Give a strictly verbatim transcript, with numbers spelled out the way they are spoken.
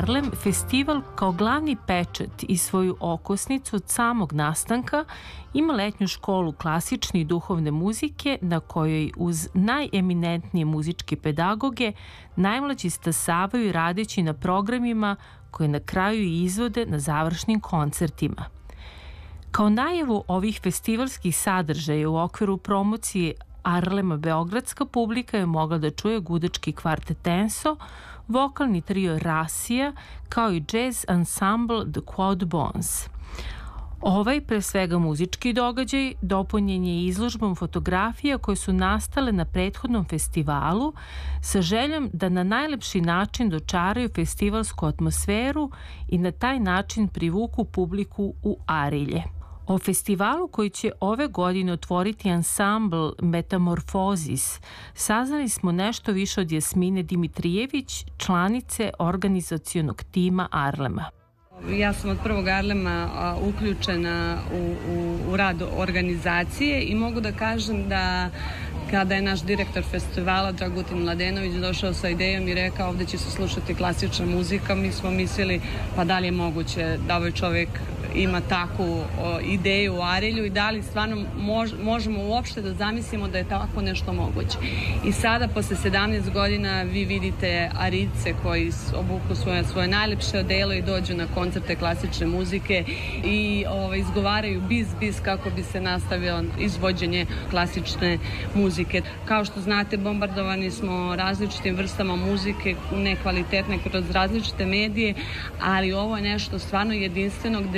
Arlem festival kao glavni pečat i svoju okosnicu od samog nastanka ima letnju školu klasične i duhovne muzike na kojoj uz najeminentnije muzičke pedagoge najmlađi stasavaju radeći na programima koje na kraju i izvode na završnim koncertima. Kao najavu ovih festivalskih sadržaja u okviru promocije Arlema beogradska publika je mogla da čuje gudački kvartet Enso, vokalni trio Rasija, kao i jazz ensemble The Quad Bones. Ovaj, pre svega muzički događaj, dopunjen je izložbom fotografija koje su nastale na prethodnom festivalu sa željom da na najlepši način dočaraju festivalsku atmosferu i na taj način privuku publiku u Arilje. O festivalu koji će ove godine otvoriti ansambl Metamorfozis saznali smo nešto više od Jasmine Dimitrijević, članice organizacionog tima Arlema. Ja sam od prvog Arlema a, uključena u, u, u rad organizacije i mogu da kažem da kada je naš direktor festivala Dragutin Mladenović došao sa idejom i rekao ovde će se slušati klasična muzika, mi smo mislili pa da li je moguće da ovaj čovjek ima takvu o, ideju u Arilju i da li stvarno mož, možemo uopšte da zamislimo da je tako nešto moguće. I sada posle sedamnaest godina vi vidite Arilce koji obuku svoje, svoje najlepše odelo i dođu na koncerte klasične muzike i o, izgovaraju bis bis kako bi se nastavilo izvođenje klasične muzike. Kao što znate, bombardovani smo različitim vrstama muzike, nekvalitetne kroz različite medije, ali ovo je nešto stvarno jedinstveno gde